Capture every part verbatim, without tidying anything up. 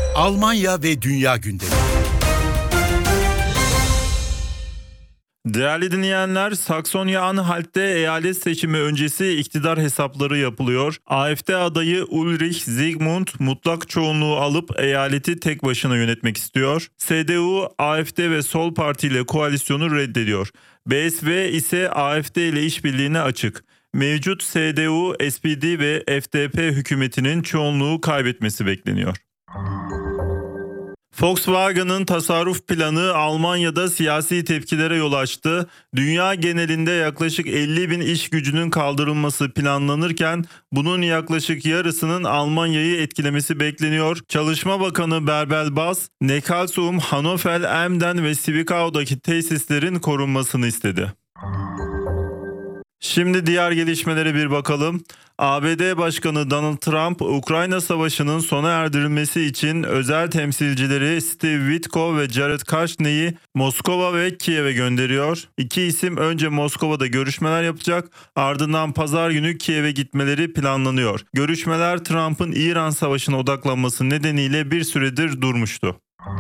Almanya ve dünya gündemi. Değerli dinleyenler, Saksonya-Anhalt'te eyalet seçimi öncesi iktidar hesapları yapılıyor. A F D adayı Ulrich Zygmunt mutlak çoğunluğu alıp eyaleti tek başına yönetmek istiyor. S D U, A F D ve Sol Parti ile koalisyonu reddediyor. B S V ise A F D ile işbirliğine açık. Mevcut S D U, S P D ve F D P hükümetinin çoğunluğu kaybetmesi bekleniyor. Volkswagen'ın tasarruf planı Almanya'da siyasi tepkilere yol açtı. Dünya genelinde yaklaşık elli bin iş gücünün kaldırılması planlanırken bunun yaklaşık yarısının Almanya'yı etkilemesi bekleniyor. Çalışma Bakanı Bärbel Bas, Neckarsulm, Hannover, Emden ve Zwickau'daki tesislerin korunmasını istedi. Şimdi diğer gelişmelere bir bakalım. A B D Başkanı Donald Trump, Ukrayna Savaşı'nın sona erdirilmesi için özel temsilcileri Steve Witkoff ve Jared Kushner'i Moskova ve Kiev'e gönderiyor. İki isim önce Moskova'da görüşmeler yapacak, ardından pazar günü Kiev'e gitmeleri planlanıyor. Görüşmeler Trump'ın İran Savaşı'na odaklanması nedeniyle bir süredir durmuştu.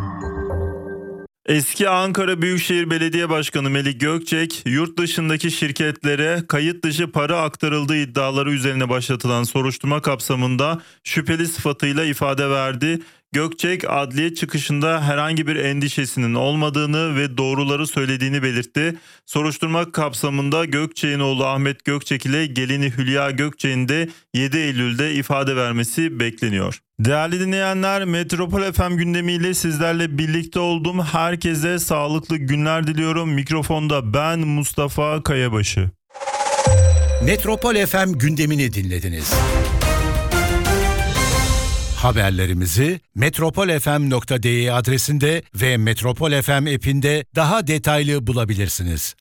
Eski Ankara Büyükşehir Belediye Başkanı Melik Gökçek, yurt dışındaki şirketlere kayıt dışı para aktarıldığı iddiaları üzerine başlatılan soruşturma kapsamında şüpheli sıfatıyla ifade verdi. Gökçek, adliye çıkışında herhangi bir endişesinin olmadığını ve doğruları söylediğini belirtti. Soruşturma kapsamında Gökçek'in oğlu Ahmet Gökçek ile gelini Hülya Gökçek'in de yedi Eylül'de ifade vermesi bekleniyor. Değerli dinleyenler, Metropol F M gündemiyle sizlerle birlikte oldum. Herkese sağlıklı günler diliyorum. Mikrofonda ben Mustafa Kayabaşı. Metropol F M gündemini dinlediniz. Haberlerimizi metropol f m nokta d e adresinde ve Metropol F M app'inde daha detaylı bulabilirsiniz.